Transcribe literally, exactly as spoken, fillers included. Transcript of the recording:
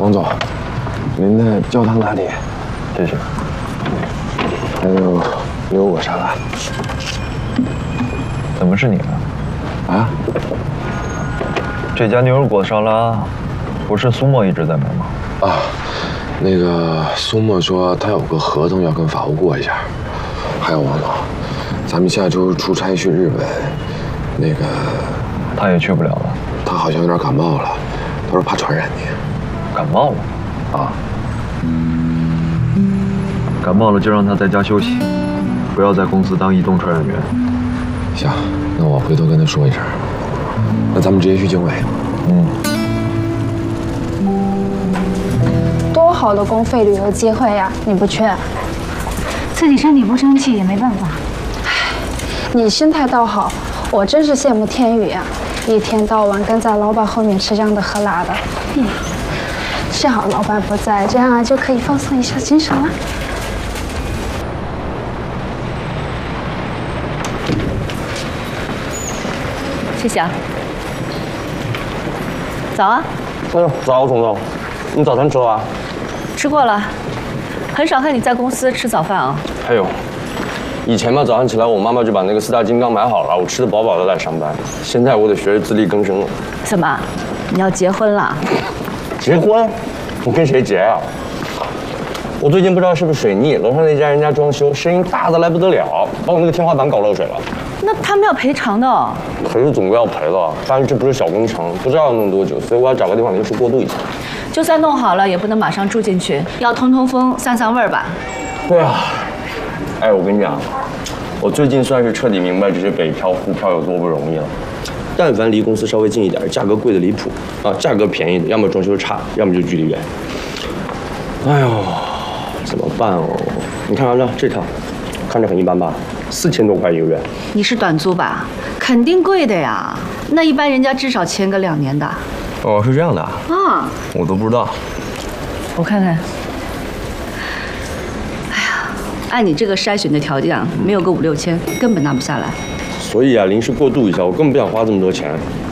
王总，您的焦糖拿铁， 谢谢。 还有牛油果沙拉。 怎么是你呢？ 啊？ 这家牛油果沙拉，不是苏沫一直在买吗？ 啊，那个苏沫说他有个合同要跟法务过一下。还有王总，咱们下周出差去日本，那个他也去不了了。 他好像有点感冒了，他说怕传染你。 感冒了？啊。感冒了就让他在家休息，不要在公司当移动传染源。 行，那我回头跟他说一声。那咱们直接去经纬。 嗯。 多好的公费旅游机会呀，你不去？ 自己身体不争气也没办法。 唉，你心态倒好，我真是羡慕天宇呀，一天到晚跟在老板后面吃香的喝辣的。嗯，幸好老板不在，这样啊就可以放松一下精神了。 谢谢啊。早啊。 哎呦，早，总总，你早餐吃了吧？ 吃过了。很少看你在公司吃早饭啊。 还有，以前嘛，早上起来我妈妈就把那个四大金刚买好了，我吃得饱饱的来上班。现在我得学着自力更生了。 怎么？你要结婚了？ 结婚？我跟谁结啊？我最近不知道是不是水逆，楼上那家人家装修，声音大得来不得了，把我那个天花板搞漏水了。 那他们要赔偿的哦。 可是总归要赔了，但是这不是小工程，不知道要弄多久，所以我要找个地方临时过渡一下。 就算弄好了，也不能马上住进去，要通通风、散散味儿吧。 对啊。哎，我跟你讲，我最近算是彻底明白这些北漂、沪漂有多不容易了。但凡离公司稍微近一点，价格贵的离谱啊，价格便宜的，要么装修差，要么就距离远。哎呦，怎么办哦？你看看这这套，看着很一般吧？四千多块一个月。 你是短租吧？肯定贵的呀。那一般人家至少签个两年的。 哦，是这样的啊。 啊。 我都不知道。 我看看。哎呀，按你这个筛选的条件，没有个五六千，根本拿不下来。 所以啊，临时过渡一下，我根本不想花这么多钱。